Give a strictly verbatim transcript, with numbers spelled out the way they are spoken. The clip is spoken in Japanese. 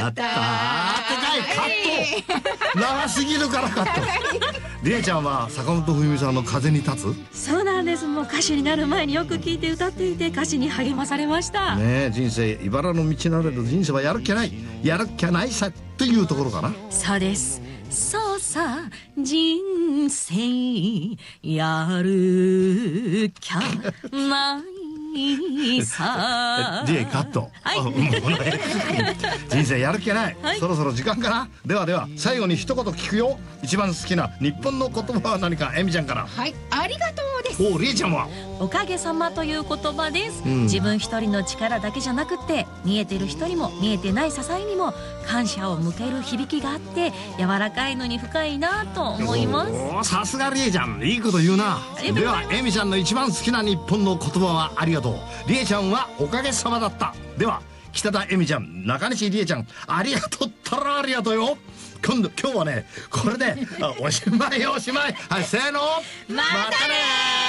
やったーってかいカット長すぎるからカットりえちゃんは坂本冬美さんの風に立つ。 そうなんです。もう歌手になる前によく聞いて歌っていて歌詞に励まされましたねえ、人生茨の道なれど人生はやるっきゃないやるっきゃないさというところかな。 そうです。そうさ人生やるきゃないさリエカット、 はい人生やるっきゃない、 はい、 そろそろ時間かな。ではでは最後に一言聞くよ。一番好きな日本の言葉は何か。えみちゃんから。 はい、ありがとうです。 お、りえちゃんは。 おかげさまという言葉です、 うん、 自分一人の力だけじゃなくって見えてる人にも見えてない支えにも感謝を向ける響きがあって柔らかいのに深いなと思います。 お、さすがりえちゃん、いいこと言うな。ではえみちゃんの一番好きな日本の言葉はありがとう。りえちゃんはおかげさまだった。では北田えみちゃん、中西りえちゃん、ありがとうったらありがとうよ。今度今日はねこれでおしまいおしまい。はい、せーの、 またねー。